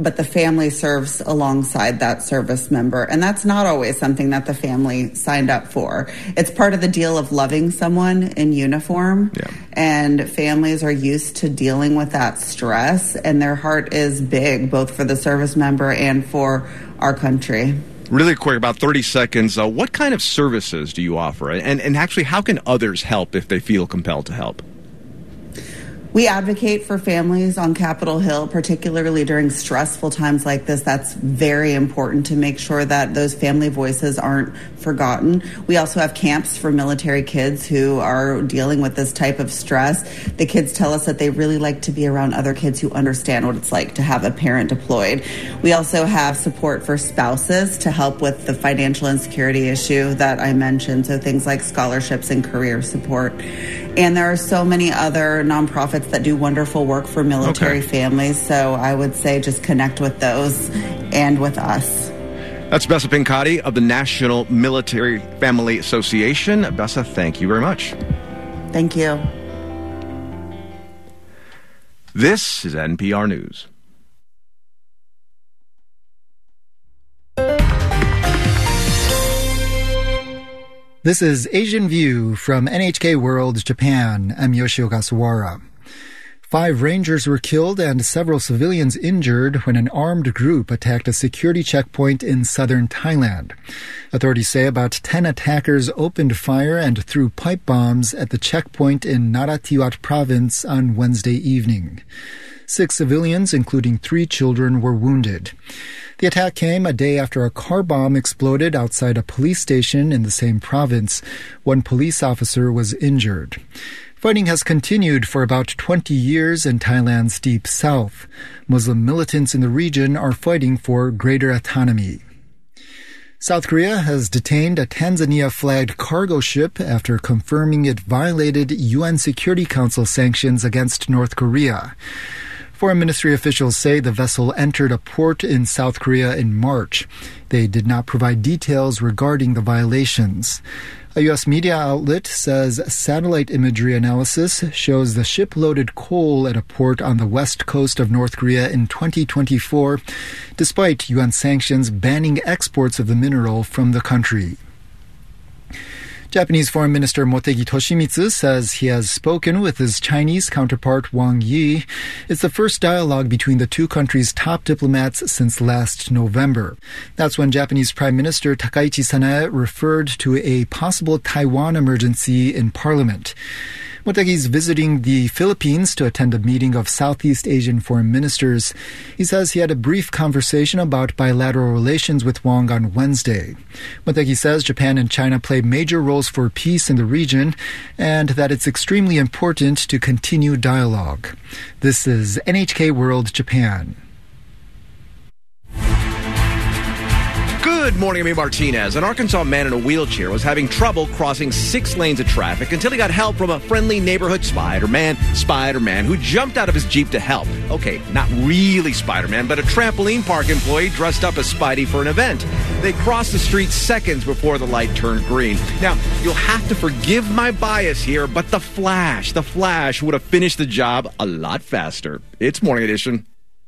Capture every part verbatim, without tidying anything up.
but the family serves alongside that service member. And that's not always something that the family signed up for. It's part of the deal of loving someone in uniform. Yeah. And families are used to dealing with that stress, and their heart is big, both for the service member and for our country. Really quick, about thirty seconds, uh, what kind of services do you offer? And, and actually, how can others help if they feel compelled to help? We advocate for families on Capitol Hill, particularly during stressful times like this. That's very important to make sure that those family voices aren't forgotten. We also have camps for military kids who are dealing with this type of stress. The kids tell us that they really like to be around other kids who understand what it's like to have a parent deployed. We also have support for spouses to help with the financial insecurity issue that I mentioned, so things like scholarships and career support. And there are so many other nonprofits that do wonderful work for military okay. families. So I would say just connect with those and with us. That's Bessa Pincati of the National Military Family Association. Bessa, thank you very much. Thank you. This is N P R News. This is Asian View from N H K World Japan. I'm Yoshio Kasuwara. Five Rangers were killed and several civilians injured when an armed group attacked a security checkpoint in southern Thailand. Authorities say about ten attackers opened fire and threw pipe bombs at the checkpoint in Narathiwat province on Wednesday evening. Six civilians, including three children, were wounded. The attack came a day after a car bomb exploded outside a police station in the same province. One police officer was injured. Fighting has continued for about twenty years in Thailand's deep south. Muslim militants in the region are fighting for greater autonomy. South Korea has detained a Tanzania-flagged cargo ship after confirming it violated U N Security Council sanctions against North Korea. Foreign ministry officials say the vessel entered a port in South Korea in March. They did not provide details regarding the violations. A U S media outlet says satellite imagery analysis shows the ship loaded coal at a port on the west coast of North Korea in twenty twenty-four, despite U N sanctions banning exports of the mineral from the country. Japanese Foreign Minister Motegi Toshimitsu says he has spoken with his Chinese counterpart Wang Yi. It's the first dialogue between the two countries' top diplomats since last November. That's when Japanese Prime Minister Takaichi Sanae referred to a possible Taiwan emergency in Parliament. Motegi's visiting the Philippines to attend a meeting of Southeast Asian foreign ministers. He says he had a brief conversation about bilateral relations with Wang on Wednesday. Motegi says Japan and China play major roles for peace in the region and that it's extremely important to continue dialogue. This is N H K World Japan. Good morning, I'm Amy Martinez. An Arkansas man in a wheelchair was having trouble crossing six lanes of traffic until he got help from a friendly neighborhood Spider-Man, Spider-Man, who jumped out of his Jeep to help. Okay, not really Spider-Man, but a trampoline park employee dressed up as Spidey for an event. They crossed the street seconds before the light turned green. Now, you'll have to forgive my bias here, but the Flash, the Flash would have finished the job a lot faster. It's Morning Edition.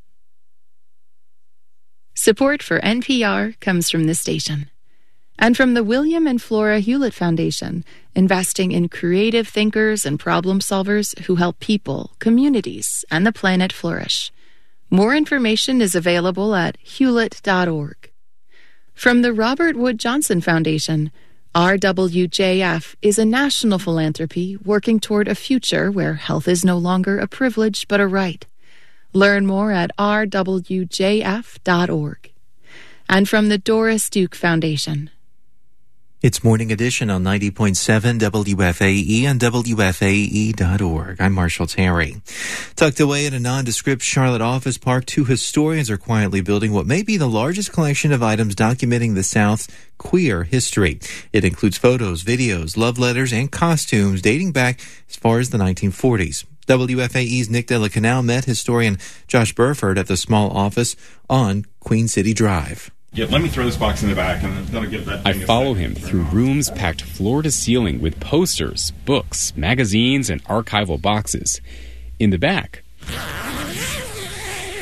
Support for N P R comes from this station and from the William and Flora Hewlett Foundation, investing in creative thinkers and problem solvers who help people, communities, and the planet flourish. More information is available at hewlett dot org. From the Robert Wood Johnson Foundation, R W J F is a national philanthropy working toward a future where health is no longer a privilege but a right. Learn more at r w j f dot org. And from the Doris Duke Foundation. It's Morning Edition on ninety point seven W F A E and W F A E dot org. I'm Marshall Terry. Tucked away in a nondescript Charlotte office park, two historians are quietly building what may be the largest collection of items documenting the South's queer history. It includes photos, videos, love letters, and costumes dating back as far as the nineteen forties. W F A E's Nick Della Canal met historian Josh Burford at the small office on Queen City Drive. Yeah, let me throw this box in the back, and that'll get that. I follow him through rooms packed floor to ceiling with posters, books, magazines, and archival boxes. In the back,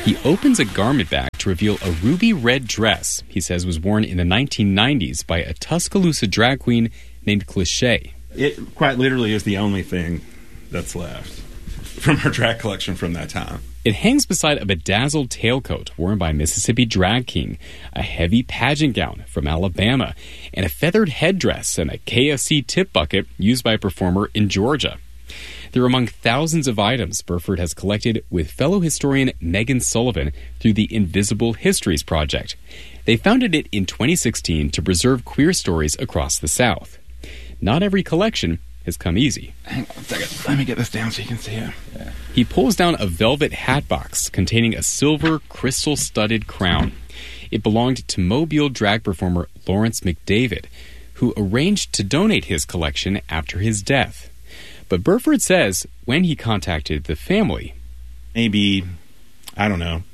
He opens a garment bag to reveal a ruby red dress he says was worn in the nineteen nineties by a Tuscaloosa drag queen named Cliché. It quite literally is the only thing that's left from our drag collection from that time. It hangs beside a bedazzled tailcoat worn by Mississippi drag king, a heavy pageant gown from Alabama, and a feathered headdress and a K F C tip bucket used by a performer in Georgia. They're among thousands of items Burford has collected with fellow historian Megan Sullivan through the Invisible Histories Project. They founded it in twenty sixteen to preserve queer stories across the South. Not every collection has come easy. Hang on a second. Let me get this down so you can see it. Yeah. He pulls down a velvet hat box containing a silver, crystal-studded crown. It belonged to Mobile drag performer Lawrence McDavid, who arranged to donate his collection after his death. But Burford says when he contacted the family, maybe, I don't know,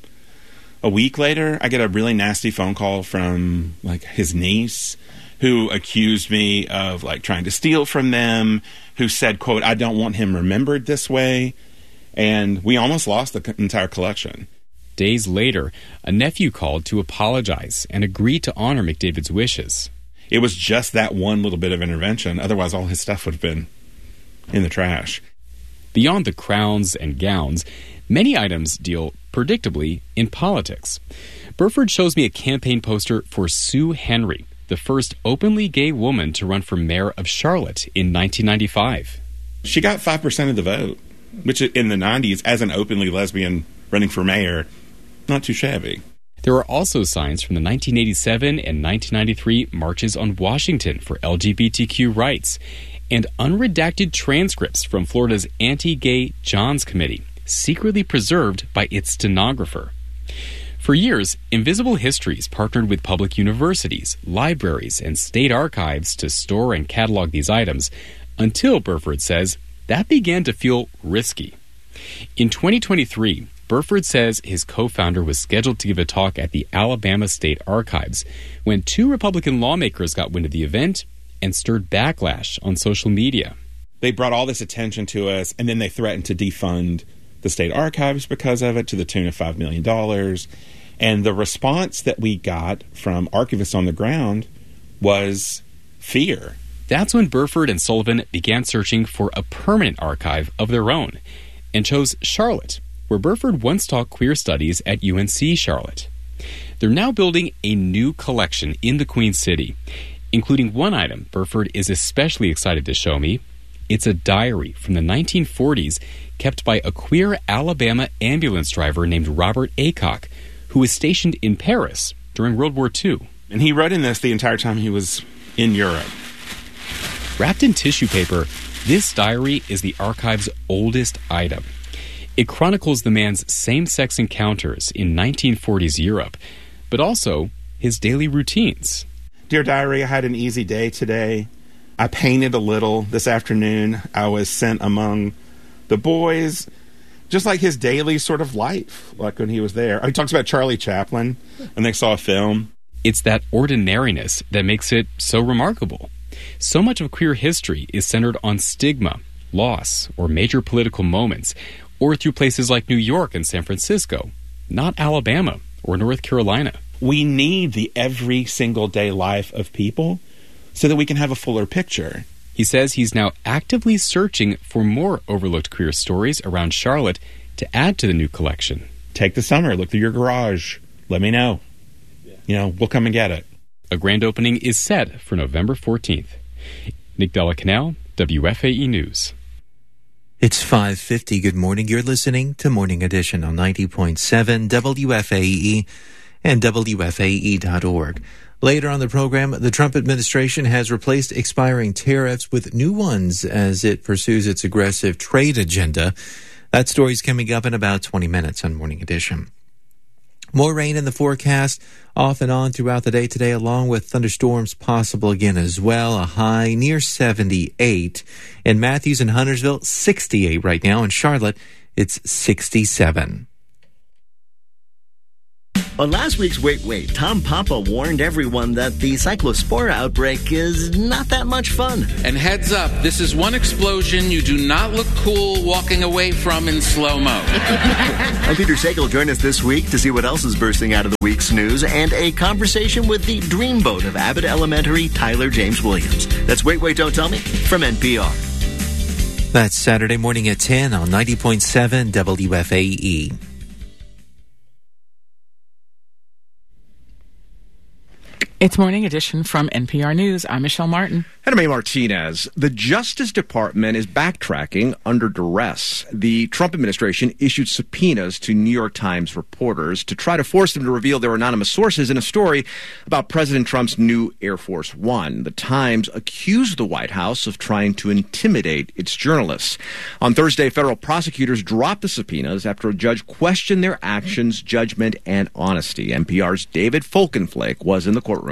a week later, I get a really nasty phone call from, like, his niece, who accused me of, like, trying to steal from them, who said, quote, I don't want him remembered this way. And we almost lost the entire collection. Days later, a nephew called to apologize and agree to honor McDavid's wishes. It was just that one little bit of intervention. Otherwise, all his stuff would have been in the trash. Beyond the crowns and gowns, many items deal, predictably, in politics. Burford shows me a campaign poster for Sue Henry, the first openly gay woman to run for mayor of Charlotte in nineteen ninety-five. She got five percent of the vote, which in the nineties, as an openly lesbian running for mayor, not too shabby. There are also signs from the nineteen eighty-seven and nineteen ninety-three marches on Washington for L G B T Q rights, and unredacted transcripts from Florida's anti-gay Johns Committee, secretly preserved by its stenographer. For years, Invisible Histories partnered with public universities, libraries, and state archives to store and catalog these items, until, Burford says, that began to feel risky. In twenty twenty-three, Burford says his co-founder was scheduled to give a talk at the Alabama State Archives when two Republican lawmakers got wind of the event and stirred backlash on social media. They brought all this attention to us, and then they threatened to defund the state archives because of it to the tune of five million dollars. And the response that we got from archivists on the ground was fear. That's when Burford and Sullivan began searching for a permanent archive of their own and chose Charlotte, where Burford once taught queer studies at U N C Charlotte. They're now building a new collection in the Queen City, including one item Burford is especially excited to show me. It's a diary from the nineteen forties kept by a queer Alabama ambulance driver named Robert Aycock, who was stationed in Paris during World War Two. And he wrote in this the entire time he was in Europe. Wrapped in tissue paper, this diary is the archive's oldest item. It chronicles the man's same-sex encounters in nineteen forties Europe, but also his daily routines. Dear Diary, I had an easy day today. I painted a little this afternoon. I was sent among the boys, just like his daily sort of life, like when he was there. He talks about Charlie Chaplin, and they saw a film. It's that ordinariness that makes it so remarkable. So much of queer history is centered on stigma, loss, or major political moments, or through places like New York and San Francisco, not Alabama or North Carolina. We need the every single day life of people so that we can have a fuller picture. He says he's now actively searching for more overlooked queer stories around Charlotte to add to the new collection. Take the summer, look through your garage. Let me know. You know, we'll come and get it. A grand opening is set for November fourteenth. Nick Della Canal, W F A E News. It's five fifty. Good morning. You're listening to Morning Edition on ninety point seven W F A E and W F A E dot org. Later on the program, the Trump administration has replaced expiring tariffs with new ones as it pursues its aggressive trade agenda. That story's coming up in about twenty minutes on Morning Edition. More rain in the forecast off and on throughout the day today, along with thunderstorms possible again as well. A high near seventy-eight. In Matthews and Huntersville, sixty-eight right now. In Charlotte, it's sixty-seven. On last week's Wait Wait, Tom Papa warned everyone that the cyclospora outbreak is not that much fun. And heads up, this is one explosion you do not look cool walking away from in slow-mo. I'm Peter Sagal. Join us this week to see what else is bursting out of the week's news and a conversation with the dreamboat of Abbott Elementary, Tyler James Williams. That's Wait Wait, Don't Tell Me from N P R. That's Saturday morning at ten on ninety point seven W F A E. It's Morning Edition from N P R News. I'm Michelle Martin. And I'm A. Martinez. The Justice Department is backtracking under duress. The Trump administration issued subpoenas to New York Times reporters to try to force them to reveal their anonymous sources in a story about President Trump's new Air Force One. The Times accused the White House of trying to intimidate its journalists. On Thursday, federal prosecutors dropped the subpoenas after a judge questioned their actions, judgment, and honesty. N P R's David Folkenflake was in the courtroom.